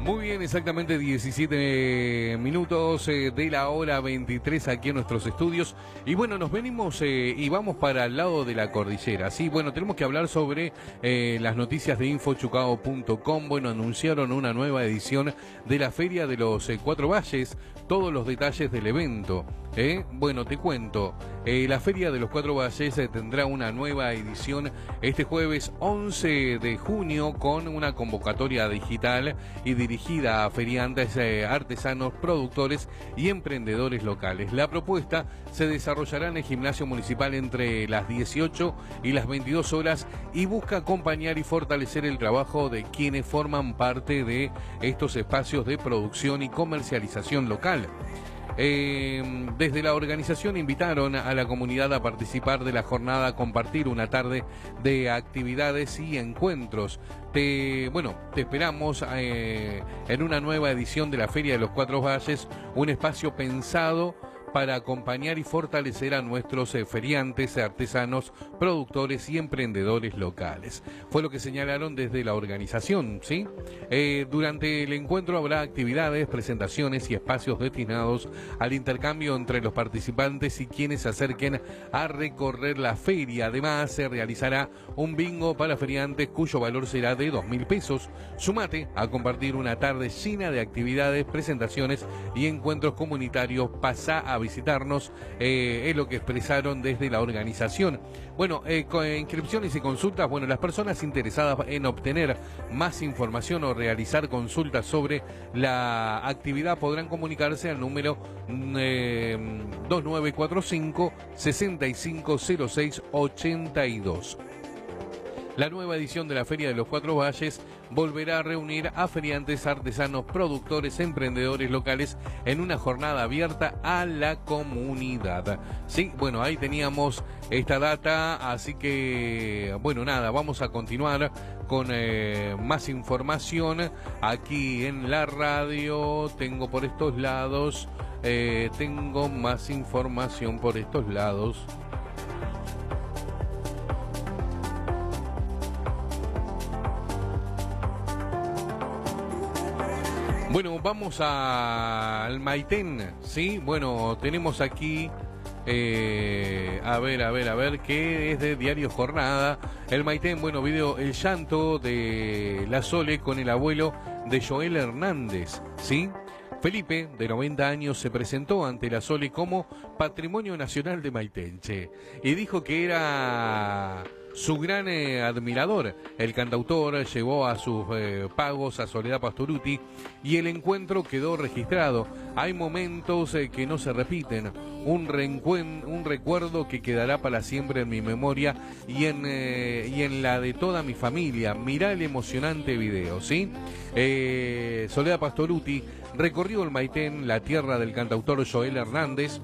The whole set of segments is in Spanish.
Muy bien, exactamente 17 minutos de la hora 23 aquí en nuestros estudios. Y bueno, nos venimos y vamos para el lado de la cordillera. Sí, bueno, tenemos que hablar sobre las noticias de infochucao.com. Bueno, anunciaron una nueva edición de la Feria de los Cuatro Valles. Todos los detalles del evento. Bueno, te cuento. La Feria de los Cuatro Valles tendrá una nueva edición este jueves 11 de junio con una convocatoria digital y dirigida a feriantes, artesanos, productores y emprendedores locales. La propuesta se desarrollará en el gimnasio municipal entre las 18 y las 22 horas y busca acompañar y fortalecer el trabajo de quienes forman parte de estos espacios de producción y comercialización local. Desde la organización invitaron a la comunidad a participar de la jornada, a compartir una tarde de actividades y encuentros. Te esperamos en una nueva edición de la Feria de los Cuatro Valles, un espacio pensado para acompañar y fortalecer a nuestros feriantes, artesanos, productores y emprendedores locales. Fue lo que señalaron desde la organización, ¿sí? Durante el encuentro habrá actividades, presentaciones y espacios destinados al intercambio entre los participantes y quienes se acerquen a recorrer la feria. Además, se realizará un bingo para feriantes cuyo valor será de 2.000 pesos. Sumate a compartir una tarde llena de actividades, presentaciones y encuentros comunitarios. Pasá a visitarnos, es lo que expresaron desde la organización. Bueno, con inscripciones y consultas, bueno, las personas interesadas en obtener más información o realizar consultas sobre la actividad podrán comunicarse al número 2945 6506 82. La nueva edición de la Feria de los Cuatro Valles volverá a reunir a feriantes, artesanos, productores, emprendedores locales en una jornada abierta a la comunidad. Sí, bueno, ahí teníamos esta data, así que, bueno, nada, vamos a continuar con más información aquí en la radio. Tengo por estos lados, tengo más información por estos lados. Bueno, vamos al Maitén, ¿sí? Bueno, tenemos aquí, a ver, que es de Diario Jornada. El Maitén, bueno, video el llanto de la Sole con el abuelo de Joel Hernández, ¿sí? Felipe, de 90 años, se presentó ante la Sole como Patrimonio Nacional de Maitenche y dijo que era su gran admirador. El cantautor llevó a sus pagos a Soledad Pastorutti y el encuentro quedó registrado. Hay momentos que no se repiten, un recuerdo que quedará para siempre en mi memoria y en la de toda mi familia. Mirá el emocionante video, ¿sí? Soledad Pastorutti recorrió el Maitén, la tierra del cantautor Joel Hernández,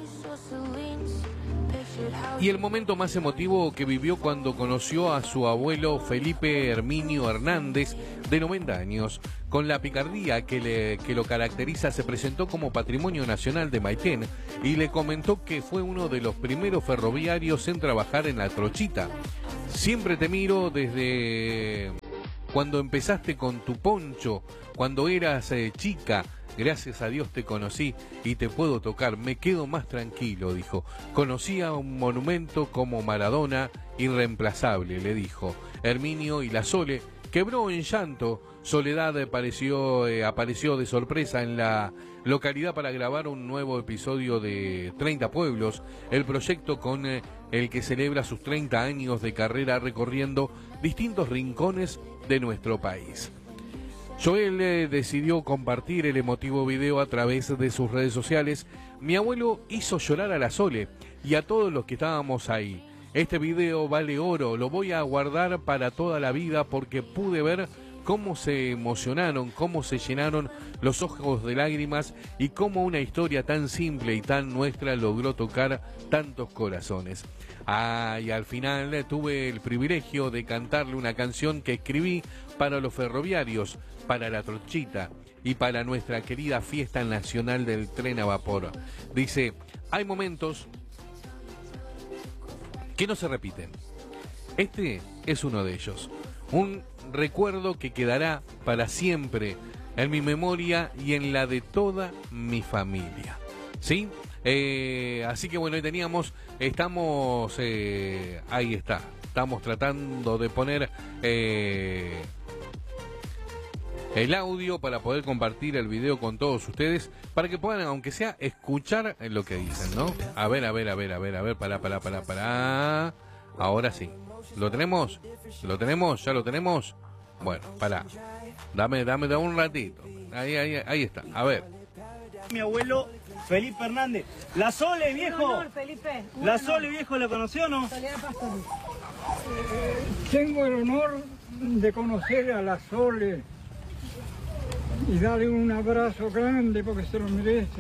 y el momento más emotivo que vivió cuando conoció a su abuelo Felipe Herminio Hernández, de 90 años. Con la picardía que lo caracteriza, se presentó como Patrimonio Nacional de Maitén y le comentó que fue uno de los primeros ferroviarios en trabajar en la trochita. Siempre te miro desde cuando empezaste con tu poncho, cuando eras chica. Gracias a Dios te conocí y te puedo tocar, me quedo más tranquilo, dijo. Conocí a un monumento como Maradona, irreemplazable, le dijo. Herminio y la Sole quebró en llanto. Soledad apareció de sorpresa en la localidad para grabar un nuevo episodio de 30 Pueblos, el proyecto con el que celebra sus 30 años de carrera recorriendo distintos rincones de nuestro país. Joel decidió compartir el emotivo video a través de sus redes sociales. Mi abuelo hizo llorar a la Sole y a todos los que estábamos ahí. Este video vale oro, lo voy a guardar para toda la vida porque pude ver cómo se emocionaron, cómo se llenaron los ojos de lágrimas y cómo una historia tan simple y tan nuestra logró tocar tantos corazones. Y al final tuve el privilegio de cantarle una canción que escribí para los ferroviarios, para la trochita y para nuestra querida fiesta nacional del tren a vapor. Dice, hay momentos que no se repiten. Este es uno de ellos. Un recuerdo que quedará para siempre en mi memoria y en la de toda mi familia. ¿Sí? Así que bueno, ahí estamos, ahí está, estamos tratando de poner el audio para poder compartir el video con todos ustedes, para que puedan, aunque sea, escuchar lo que dicen, ¿no? A ver, pará. Ahora sí. ¿Lo tenemos? ¿Ya lo tenemos? Bueno, pará. Dame un ratito. Ahí está. A ver. Mi abuelo Felipe Hernández. La Sole, viejo. Honor, Felipe. La Sole, viejo, ¿la conoció o no? Soledad Pastor. Tengo el honor de conocer a la Sole y darle un abrazo grande porque se lo merece.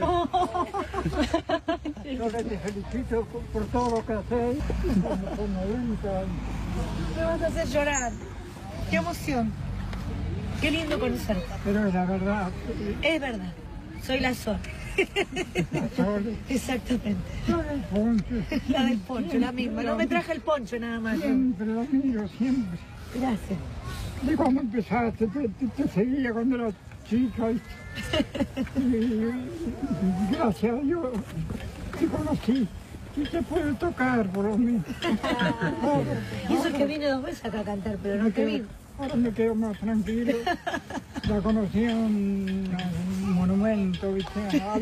Sole, te felicito por todo lo que haces. Por 90 años. Me vas a hacer llorar. Qué emoción. Qué lindo conocerte. Pero la verdad, Es verdad. Soy la Sol. la Sole, Exactamente. la del poncho, La del poncho, la misma. No me traje el poncho nada más. siempre lo miro, siempre. Gracias. De cuando empezaste, te seguía cuando eras chica y gracias a Dios te conocí y te puedo tocar por lo menos. Y eso es que vine 2 veces acá a cantar, pero no te vino. Ahora me quedo más tranquilo. La conocí en un monumento, ¿viste?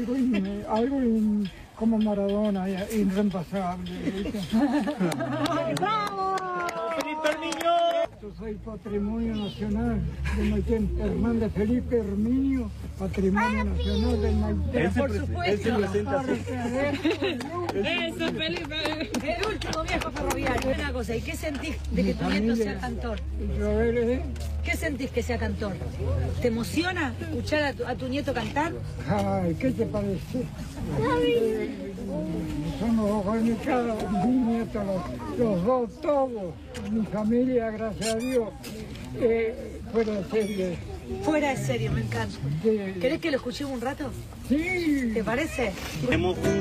Como Maradona, irreemplazable, ¿viste? ¡Bravo! Felipe Herminio. Yo soy patrimonio nacional del Maitén. Hernández Felipe Herminio, patrimonio nacional del Maitén. Por supuesto. Él se presenta así. Eso, Felipe. El último viejo ferroviario. Una cosa, ¿y qué sentís de que tu nieto sea cantor? Yo eres, ¿Qué sentís que sea cantor? ¿Te emociona escuchar a tu nieto cantar? ay, ¿qué te parece? Son los ojos de mi cara, mi nieto, los dos, todos, mi familia, gracias a Dios, fuera de serie. Fuera de serio, me encanta. Sí. ¿Querés que lo escuchemos un rato? Sí. ¿Te parece? Hemos